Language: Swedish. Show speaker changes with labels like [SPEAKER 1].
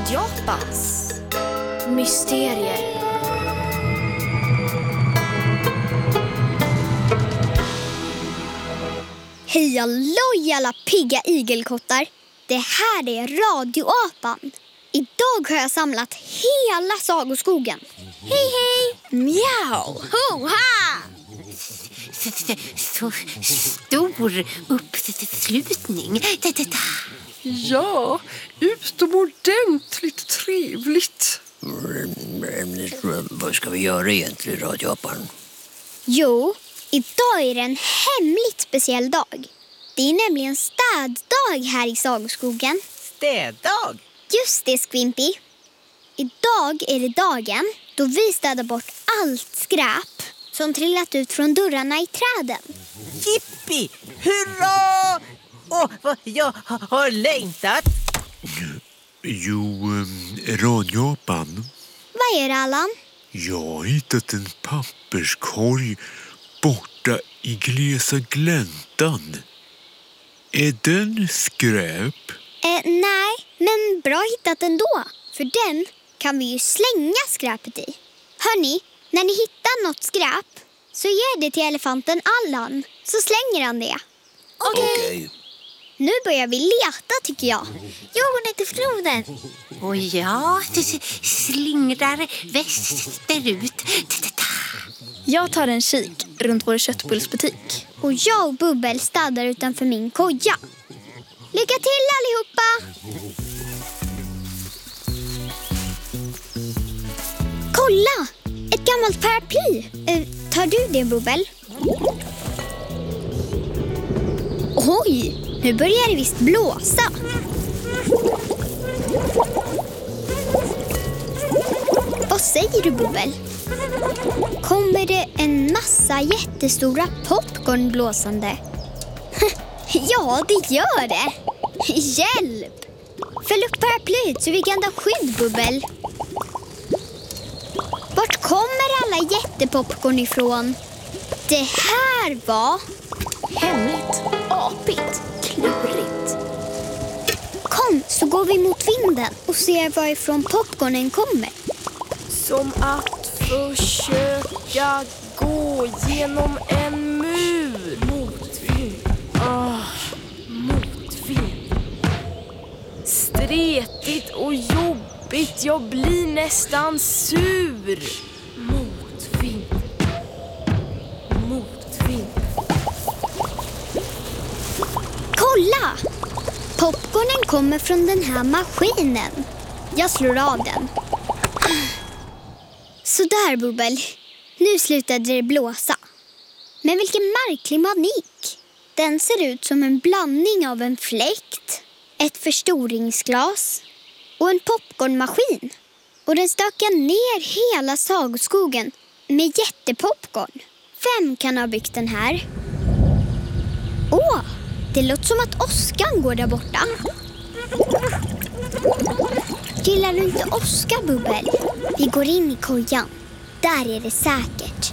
[SPEAKER 1] Radiopans mysterier.
[SPEAKER 2] Hej halloj alla pigga igelkottar. Det här är Radioapan. Idag har jag samlat hela sagoskogen. Hej hej!
[SPEAKER 1] Mjau!
[SPEAKER 2] Ho-ha!
[SPEAKER 3] Så stor uppslutning.
[SPEAKER 4] Ja, utomordentligt trevligt.
[SPEAKER 5] Vad ska vi göra egentligen, Radioapan?
[SPEAKER 2] Jo, idag är det en hemligt speciell dag. Det är nämligen städdag här i sagoskogen.
[SPEAKER 5] Städdag?
[SPEAKER 2] Just det, Skvimpy. Idag är det dagen då vi städar bort allt skräp som trillat ut från dörrarna i träden.
[SPEAKER 5] Jippi! Hurra! Vad jag har längtat.
[SPEAKER 6] Jo, Radioapan.
[SPEAKER 2] Vad är det, Allan?
[SPEAKER 6] Jag har hittat en papperskorg borta i glesa gläntan. Är den skräp?
[SPEAKER 2] Nej, men bra hittat ändå. För den kan vi ju slänga skräpet i. Hörni, när ni hittar något skräp så ge det till elefanten Allan. Så slänger han det.
[SPEAKER 5] Okej.
[SPEAKER 2] Nu börjar vi leta tycker jag.
[SPEAKER 3] Jag går ner till floden. Och ja, det slingrar västerut.
[SPEAKER 1] Jag tar en kik runt vår köttbullsbutik.
[SPEAKER 2] Och jag och Bubbel städar utanför min koja. Lycka till allihopa! Kolla! Ett gammalt paraply. Tar du det, Bubbel? Oj, nu börjar det visst blåsa. Vad säger du, Bubbel? Kommer det en massa jättestora popcorn blåsande? Ja, det gör det. Hjälp! Fäll upp paraplyet så vi kan ta skydd, Bubbel. Vart kommer alla jättepopcorn ifrån? Det här var...
[SPEAKER 1] Hemligt, apigt, klurigt.
[SPEAKER 2] Kom, så går vi mot vinden och ser varifrån popcornen kommer.
[SPEAKER 7] Som att försöka gå genom en mur. Motvind. Motvind. Stretigt och jobbigt. Jag blir nästan sur. Motvind. Motvind.
[SPEAKER 2] Kolla! Popcornen kommer från den här maskinen. Jag slår av den. Så där, Bubbel. Nu slutade det blåsa. Men vilken märklig manik. Den ser ut som en blandning av en fläkt, ett förstoringsglas och en popcornmaskin. Och den stökar ner hela sagoskogen med jättepopcorn. Vem kan ha byggt den här? Det låter som att Oskar går där borta. Gillar du inte Oskar, Bubbel? Vi går in i kojan. Där är det säkert.